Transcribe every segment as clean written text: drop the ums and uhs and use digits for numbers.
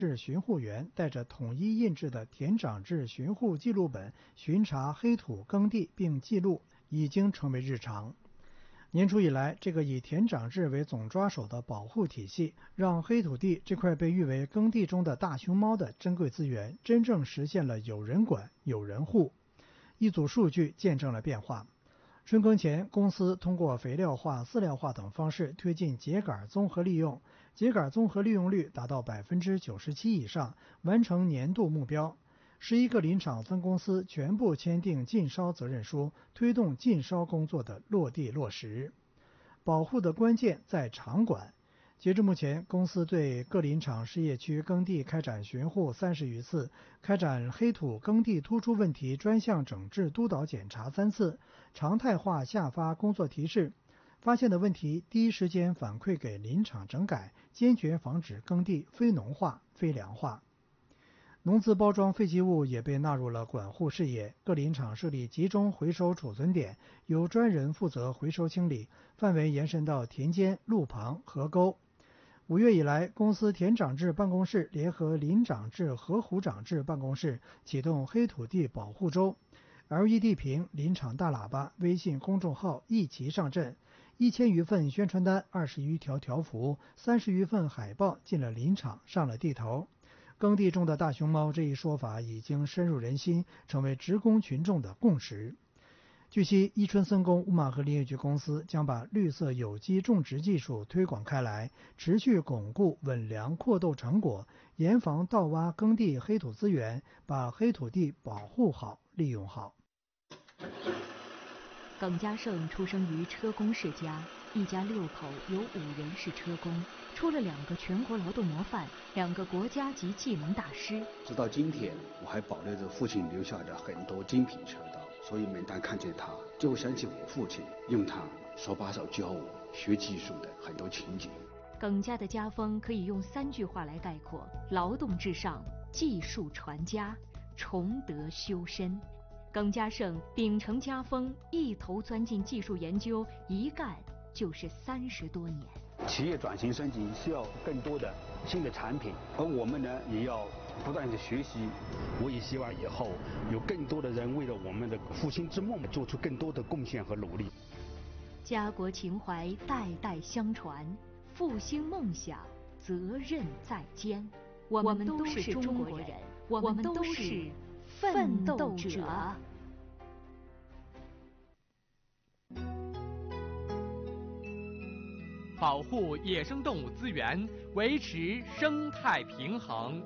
志巡护员带着统一印制的田长制巡护记录本巡查黑土耕地并记录，已经成为日常。年初以来，这个以田长制为总抓手的保护体系，让黑土地这块被誉为耕地中的大熊猫的珍贵资源，真正实现了有人管、有人护。一组数据见证了变化。春耕前，公司通过肥料化、饲料化等方式推进秸秆综合利用，秸秆综合利用率达到97%以上，完成年度目标。11个林场分公司全部签订禁烧责任书，推动禁烧工作的落地落实。保护的关键在场管。截至目前，公司对各林场事业区耕地开展巡护30余次，开展黑土耕地突出问题专项整治督导检查3次，常态化下发工作提示，发现的问题第一时间反馈给林场整改，坚决防止耕地非农化、非粮化。农资包装废弃物也被纳入了管护视野，各林场设立集中回收储存点，由专人负责回收清理，范围延伸到田间、路旁、河沟。5月以来，公司田长制办公室联合林长制和湖长制办公室启动黑土地保护周， LED 屏、林场大喇叭、微信公众号一齐上阵，1000余份宣传单、20余条条幅、30余份海报进了林场，上了地头。耕地中的大熊猫这一说法已经深入人心，成为职工群众的共识。据悉，伊春森工乌马河林业局公司将把绿色有机种植技术推广开来，持续巩固稳良扩豆成果，严防盗挖耕地黑土资源，把黑土地保护好、利用好。 耿家胜出生于车工世家，一家6口，有5人是车工，出了2个全国劳动模范，2个国家级技能大师。 直到今天，我还保留着父亲留下的很多精品车刀，所以每当看见他，就想起我父亲用他手把手教我学技术的很多情景。 耿家的家风可以用3句话来概括：劳动至上，技术传家，崇德修身。耿家胜秉承家风，一头钻进技术研究，一干就是30多年。 企业转型升级需要更多的新的产品，而我们呢也要不断的学习。我也希望以后有更多的人为了我们的复兴之梦做出更多的贡献和努力。 家国情怀代代相传，复兴梦想责任在肩。我们都是中国人，我们都是奋斗者。 保护野生动物资源，维持生态平衡。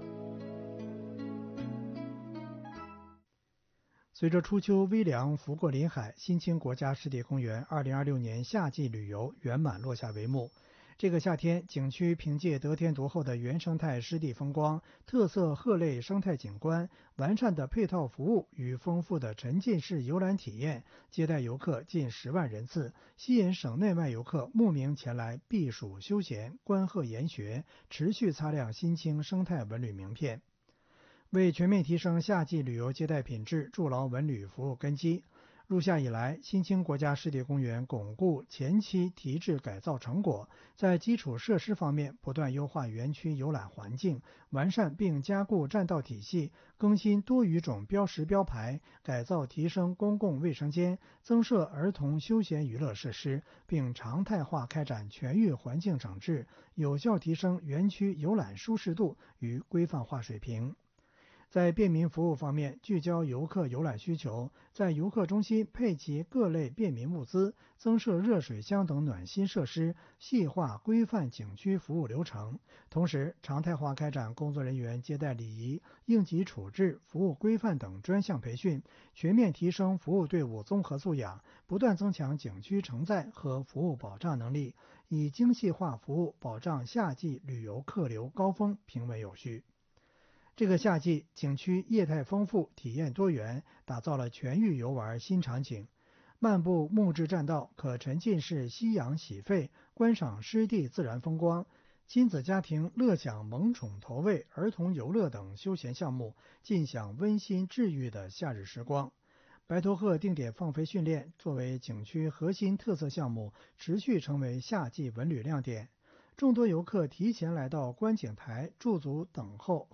随着初秋微凉拂过林海，新青国家湿地公园2026年夏季旅游圆满落下帷幕。这个夏天，景区凭借得天独厚的原生态湿地风光、特色鹤类生态景观、完善的配套服务与丰富的沉浸式游览体验，接待游客近10万人次，吸引省内外游客慕名前来避暑休闲、观鹤研学，持续擦亮新青生态文旅名片。为全面提升夏季旅游接待品质，筑牢文旅服务根基。入夏以来，新青国家湿地公园巩固前期提质改造成果，在基础设施方面不断优化园区游览环境，完善并加固占道体系，更新多语种标识标牌，改造提升公共卫生间，增设儿童休闲娱乐设施，并常态化开展全域环境整治，有效提升园区游览舒适度与规范化水平。在便民服务方面，聚焦游客游览需求，在游客中心配齐各类便民物资，增设热水箱等暖心设施，细化规范景区服务流程。同时，常态化开展工作人员接待礼仪、应急处置、服务规范等专项培训，全面提升服务队伍综合素养，不断增强景区承载和服务保障能力，以精细化服务保障夏季旅游客流高峰平稳有序。这个夏季，景区业态丰富，体验多元，打造了全域游玩新场景。漫步木质栈道，可沉浸式吸氧洗肺，观赏湿地自然风光；亲子家庭乐享萌宠投喂、儿童游乐等休闲项目，尽享温馨治愈的夏日时光。白头鹤定点放飞训练作为景区核心特色项目，持续成为夏季文旅亮点。 众多游客提前来到观景台驻足等候